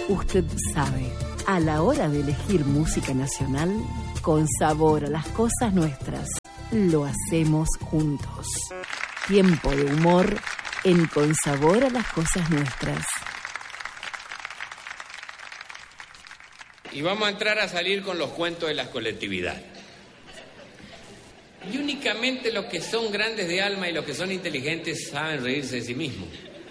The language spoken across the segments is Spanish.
Usted sabe, a la hora de elegir música nacional, con sabor a las cosas nuestras, lo hacemos juntos. Tiempo de humor en Con Sabor a las Cosas Nuestras. Y vamos a entrar a salir con los cuentos de las colectividades. Y únicamente los que son grandes de alma y los que son inteligentes saben reírse de sí mismos.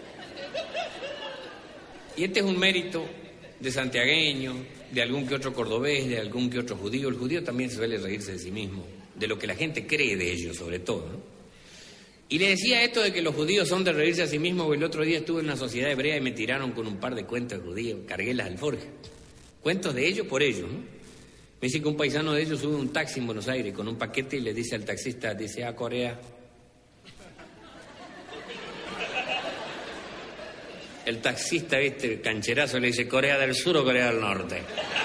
Y este es un mérito de santiagueño, de algún que otro cordobés, de algún que otro judío. El judío también suele reírse de sí mismo, de lo que la gente cree de ellos, sobre todo, ¿no? Y le decía esto de que los judíos son de reírse a sí mismos, porque el otro día estuve en una sociedad hebrea y me tiraron con un par de cuentos de judíos, cargué las alforjas. Cuentos de ellos por ellos, ¿no? Me dice que un paisano de ellos sube un taxi en Buenos Aires con un paquete y le dice al taxista, dice, a Corea. El taxista, viste, el cancherazo, le dice, ¿Corea del Sur o Corea del Norte?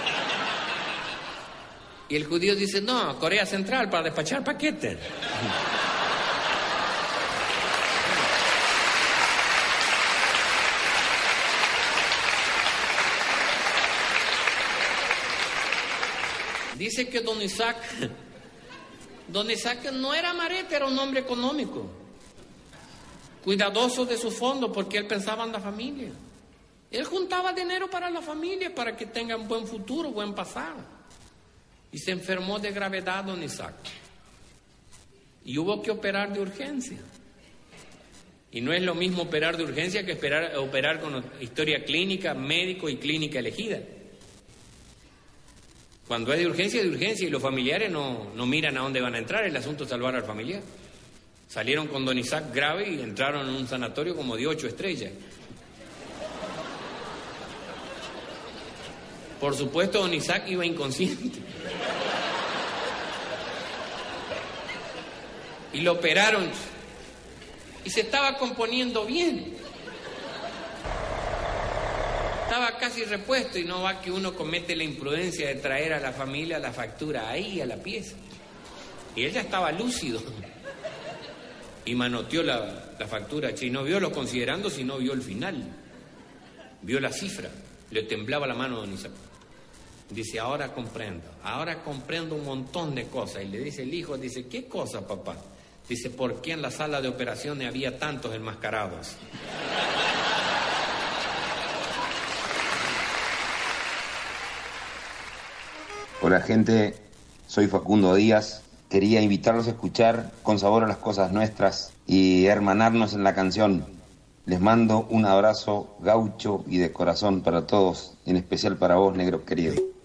Y el judío dice, no, Corea Central, para despachar paquetes. Dice que don Isaac no era marete, era un hombre económico, cuidadoso de su fondo porque él pensaba en la familia. Él juntaba dinero para la familia, para que tengan buen futuro, buen pasado. Y se enfermó de gravedad don Isaac. Y hubo que operar de urgencia. Y no es lo mismo operar de urgencia que operar con historia clínica, médico y clínica elegida. Cuando es de urgencia y los familiares no miran a dónde van a entrar, el asunto es salvar al familiar. Salieron con don Isaac grave y entraron en un sanatorio como de 8 estrellas. Por supuesto, don Isaac iba inconsciente. Y lo operaron y se estaba componiendo bien. Estaba casi repuesto y no va que uno comete la imprudencia de traer a la familia la factura ahí, a la pieza. Y él ya estaba lúcido. Y manoteó la factura, y no vio los considerandos, sino vio el final. Vio la cifra. Le temblaba la mano a don Isaac. Dice, ahora comprendo un montón de cosas. Y le dice el hijo, dice, ¿qué cosa, papá? Dice, ¿por qué en la sala de operaciones había tantos enmascarados? Hola gente, soy Facundo Díaz. Quería invitarlos a escuchar Con Sabor a las Cosas Nuestras y hermanarnos en la canción. Les mando un abrazo gaucho y de corazón para todos, en especial para vos, negro querido.